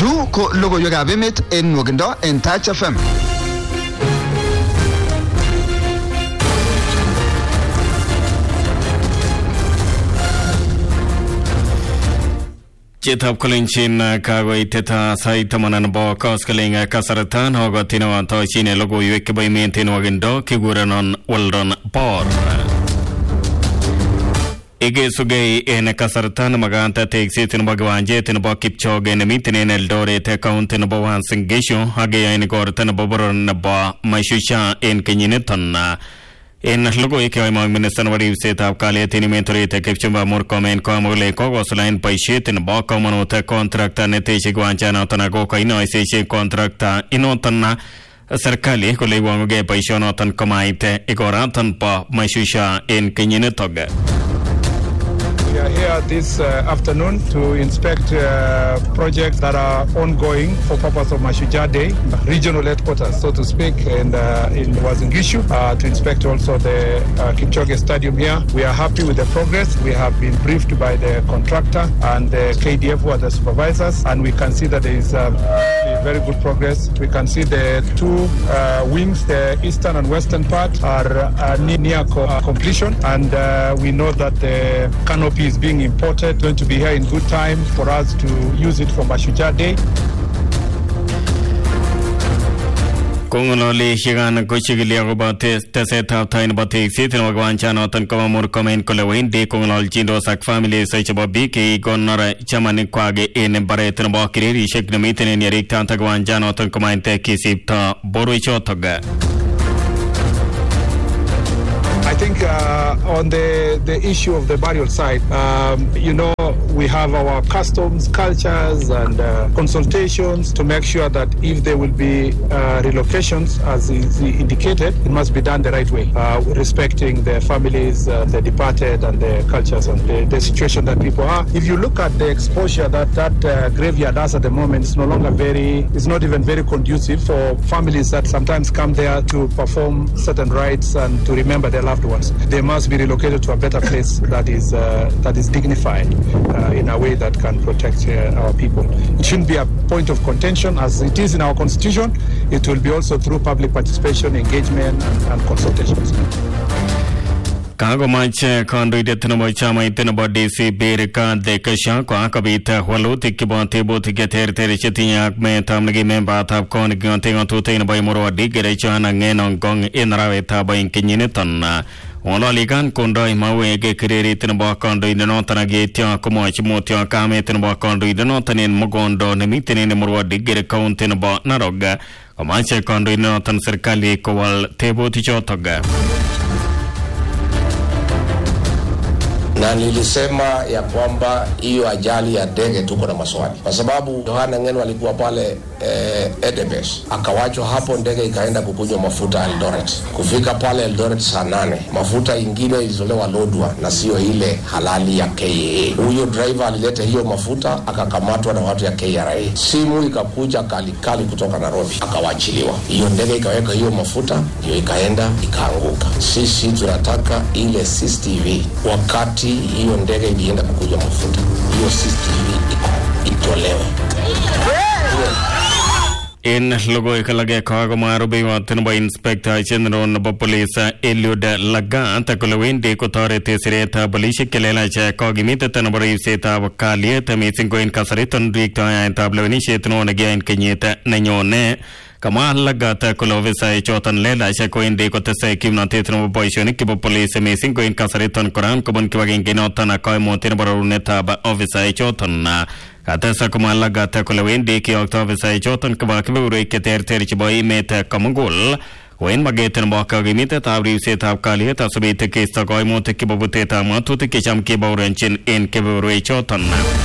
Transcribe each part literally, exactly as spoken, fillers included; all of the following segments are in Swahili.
Chu ko logoiwekab emet en nwokindo en Touch F M. Chitab Kolinchin Kago Teta Saitamanan Bo Koskaling Kasaratan Hogotino and Toshine logo Yuki by maintain Wagindo Kiguranon Waldon Por Ige Sugay in Kasaratan Maganta takes it in Bagwanje in Bokipchog and a meeting in Eldoret account in Bowan Singisho Hagay in Gortan Boboron Ba Mashusha in Kenyiniton. In logo economic minister wari set up kali tini mentori te kipchumba mur komen ko amule ko gosline pai shit in ba komono te contractor ne te shigwancha na tana go kai no ise she contractor inotana sarkali ko lewango ge pai shono tan kamaite igoratan pa mashusha in Kenyinetoga. We are here this uh, afternoon to inspect uh, projects that are ongoing for purpose of Mashujaa Day, regional headquarters, so to speak, and uh, in Uasin Gishu, uh, to inspect also the uh, Kipchoge Stadium here. We are happy with the progress. We have been briefed by the contractor and the K D F who are the supervisors, and we can see that there is uh, very good progress. We can see the two uh, wings, the eastern and western part, are uh, near co- uh, completion, and uh, we know that the canopy is being imported, going to be here in good time for us to use it for Mashujaa Day. Kungololi Higan Kuchigili Robate Teseta Tain Bati Sit and Wagwanchano Tankamur Comment Kolawin de Kungol Jindo Sak family such a Biki Gonora Chamanikwage in Baretan Bakiri Shek the meeting in Yerik Tantagwanjano Tankamante Kisipta Boruichotoga. I think uh, on the, the issue of the burial site, um, you know, we have our customs, cultures, and uh, consultations to make sure that if there will be uh, relocations, as is indicated, it must be done the right way, uh, respecting the families, uh, the departed, and the cultures and the, the situation that people are. If you look at the exposure that that uh, graveyard has at the moment, it's no longer very, it's not even very conducive for families that sometimes come there to perform certain rites and to remember their loved ones. They must be relocated to a better place that is uh, that is dignified uh, in a way that can protect uh, our people. It shouldn't be a point of contention as it is in our constitution. It will be also through public participation, engagement, and, and consultations. Kago Manche conduited Tenobo Chama Tenobo D C Berika de Kashan Kwakabita Waluti Kibonte Botiket Heritage Me Tamagi member Tap Con Gonting to Tain by Moro Digerichan and Genon Gong in Raveta by Kenyiniton. Onoligan Kondoi Mawe Gekiri Tenobo Kondo in the Northern Gate Komoch Motio Kame Tenobo Kondo in the Northern in Mogondo, the meeting in the Moro Digger Count in about Naroga. Comanche Kondo in the Northern Circali Kowal Tebo Tichotoga. Na nilisema ya kwamba hiyo ajali ya ndege tuko na maswali kwa sababu Yohana Ngeno alikuwa pale eh, Edebes akawachwa hapo, ndege ikaenda kukunywa mafuta Eldoret. Kufika pale Eldoret saa nane mafuta ingine ilizolewa Lodwa na sio ile halali ya K A. Huyo driver alileta hiyo mafuta akakamatwa na watu ya K R A. Simu ikakuja kali kali kutoka Nairobi akawachiliwa. Hiyo ndege ikaweka hiyo mafuta, hiyo ikaenda ikaanguka. Sisi tunataka ile C C T V wakati hiyo ndege ilienda kukuja mafuta, hiyo C C T V itolewe. In logo ikalage kago marubi watin by Inspector General of Police Eliud Lagat Kulawindi Kotarete Sireta Balishi Kelela Kogimita Tanabari Seta Vakalia Tamisi Goin Kasaritan Ricta and Tabloni Sheton again Kenyata Nanyone Kamal Lagata Kulovisa Chotan Lela Shakoin de Kotase Kimna Tetno Boyshoni Kibo Police Amazing Goin Kasaritan Koran Kubun Kiwagin Genotana Koimotin Baruneta Officer Chotan Katasa Kumala Gata Kulawin Diki October Chotan Kabaki Keter Terriboy Meta Kamugul when Magatan Baka Gimita Tabri Seta Kalieta Subita Kista Goimote Kiboteta Matu Kisham Kibo Renchin in Kibo Chotan.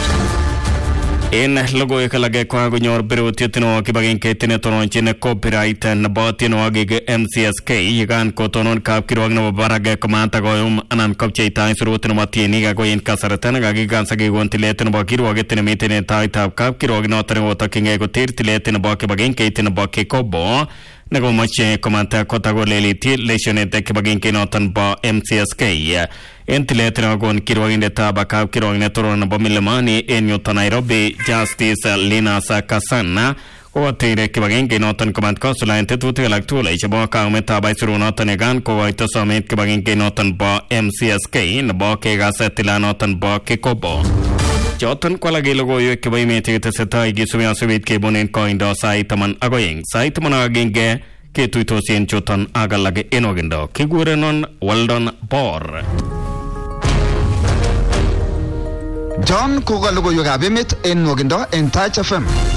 In logo ikalage kwago nyor biro titino kibagin ketine tonon chine copyright and botino agig M C S K yigan ko tonon kap kirwag na barage komanta goyum anan kopche tai surutino matini ga goyin kasaratan ga gigan sagi gontiletin ba kirwag etine mitine tai tap kap kirwag no tane wota kinge go tirtiletin ba kibagin ketine ba ke kobo nekomoche komata kotagoleliti lesionet kibagenge noton bo M C S K en tilet nekokon kirwokindetab kapkirwok netoro nebo Milimani en yuton Nairobi Justice Linus Kasana kokotere kibagenge noton komat kosulaen tetutik alak tugul chebo kaumetab aisurut noton yekan kokoito somet kibagenge noton bo M C S K nebo kekas tilanoton bo Kikobo. Choton ko alak logoiwek chebo emet chetesetai kisubi asubit kebunen koindo sait taman ak oeng. Sait taman ak agenge ketuitosi en chuton ak alak en wakindo. Kikurenon Weldon Bor. John koka logoiwekab emet en wakindo en Touch F M.